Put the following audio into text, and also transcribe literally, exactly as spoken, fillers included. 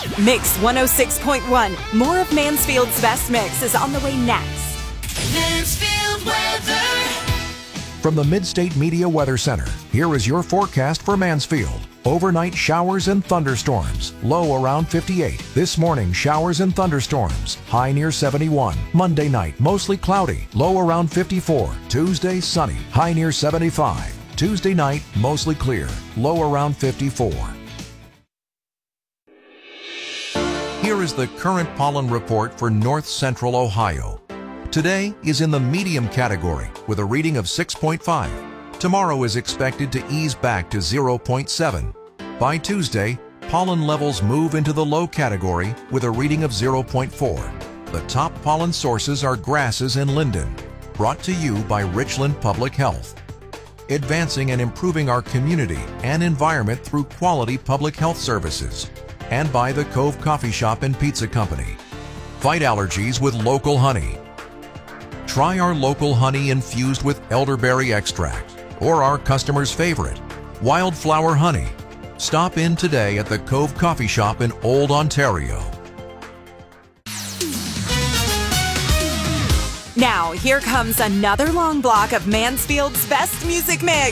Mix one oh six point one. More of Mansfield's best mix is on the way next. Mansfield weather. From the Midstate Media Weather Center, here is your forecast for Mansfield. Overnight showers and thunderstorms, low around fifty-eight. This morning, showers and thunderstorms, high near seventy-one. Monday night, mostly cloudy, low around fifty-four. Tuesday, sunny, high near seventy-five. Tuesday night, mostly clear, low around fifty-four. Here is the current pollen report for north central Ohio. Today is in the medium category with a reading of six point five. Tomorrow is expected to ease back to zero point seven. By Tuesday, pollen levels move into the low category with a reading of zero point four. The top pollen sources are grasses and linden. Brought to you by Richland Public Health. Advancing and improving our community and environment through quality public health services. And by the Cove Coffee Shop and Pizza Company. Fight allergies with local honey. Try our local honey infused with elderberry extract or our customer's favorite, wildflower honey. Stop in today at the Cove Coffee Shop in Old Ontario. Now, here comes another long block of Mansfield's best music mix.